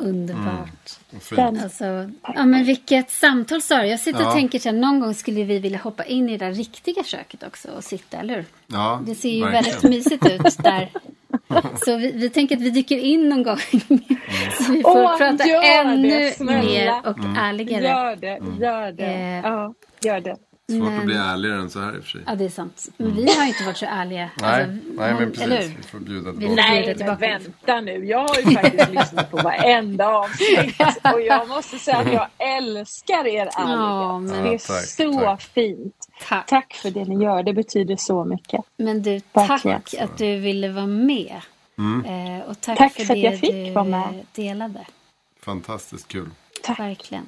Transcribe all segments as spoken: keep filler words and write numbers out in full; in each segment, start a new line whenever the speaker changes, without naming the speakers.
Underbart.
Mm.
Alltså, ja, men vilket samtal, Sara. Jag sitter
Ja.
och tänker så här, någon gång skulle vi vilja hoppa in i det där riktiga köket också och sitta, eller hur?
Ja,
det ser ju
verkligen.
väldigt mysigt ut där. Så vi, vi tänker att vi dyker in någon gång. Mm. Så vi får
Åh,
prata
gör
ännu
det, snälla.
mer och
Mm.
ärligare.
Gör det, gör det.
Eh,
Ja, gör det.
Svårt
men...
att bli ärligare än så här i och för sig.
Ja, det är sant. Men vi har ju inte varit så ärliga.
Nej,
Alltså,
nej men
eller
precis.
hur?
Vi får bjuda
Vi-
tillbaka.
Nej,
bjuder
men
tillbaka.
vänta nu. Jag har ju faktiskt lyssnat på varenda avsnitt. Och jag måste säga att jag älskar er ärlighet.
Ja, men-
Det är
Ja, tack,
så
tack.
fint.
Tack.
Tack för det ni gör. Det betyder så mycket.
Men du,
Verkligen.
tack att du ville vara med.
Mm.
Eh, och tack,
Tack
för,
för att
det
jag fick
du
vara med.
eh, delade.
Fantastiskt kul.
Tack.
Verkligen.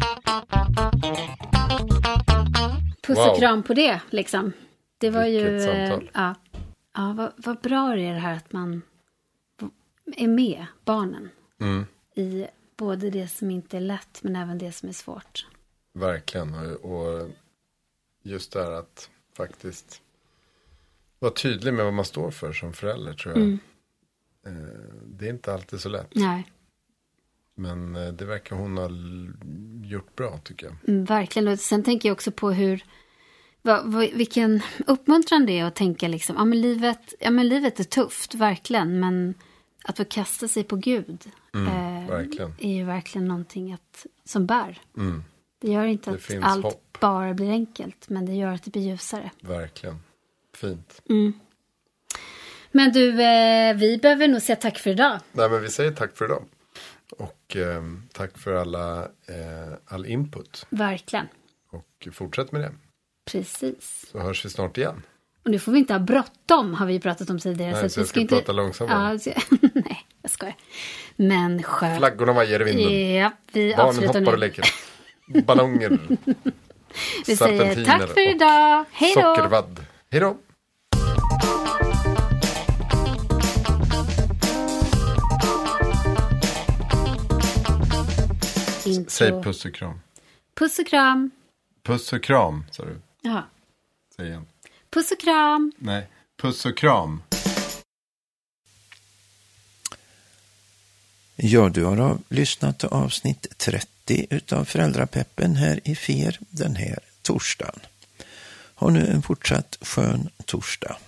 Puss
Wow.
och kram på det, liksom. Det var ju...
Vilket
eh,
samtal.
Ja, ja vad, vad bra det är det här att man är med barnen.
Mm.
I både det som inte är lätt, men även det som är svårt.
Verkligen. Och, och just det här att faktiskt vara tydlig med vad man står för som förälder, tror jag.
Mm.
Eh, det är inte alltid så lätt.
Nej,
Men eh, det verkar hon ha l- gjort bra, tycker jag.
mm, verkligen. Och sen tänker jag också på hur... Vad, vad, vilken uppmuntran det är att tänka liksom, ja men, livet, ja men livet är tufft, verkligen. Men att få kasta sig på Gud
Mm,
eh,
verkligen.
är ju verkligen någonting att, som bär.
Mm,
Det gör inte
Det
att
finns
allt
hopp.
bara blir enkelt, men det gör att det blir ljusare.
verkligen. Fint.
Mm. Men du, eh, vi behöver nog säga tack för idag.
Nej, men vi säger tack för idag. Och eh, tack för alla, eh, all input.
Verkligen.
Och fortsätt med det.
Precis.
Så hörs vi snart igen.
Och nu får vi inte ha bråttom, har vi pratat om tidigare.
Nej,
att
så
vi
jag ska
inte...
prata långsammare.
Ja, så... Nej, jag skojar. Men skönt.
Flaggorna vajar i vinden.
Ja, vi
Barnen
avslutar
hoppar
nu.
och leker. Ballonger.
Vi säger
serpentiner
tack för
och
idag. Hej då.
Sockervadd. Hej då.
Intro.
Säg puss och kram.
Puss och kram.
Puss och kram, sa du.
Jaha.
Säg igen.
Puss och kram.
Nej, puss och kram.
Ja, du har lyssnat till avsnitt trettio utav Föräldrapeppen här i F E R den här torsdagen. Ha nu en fortsatt skön torsdag.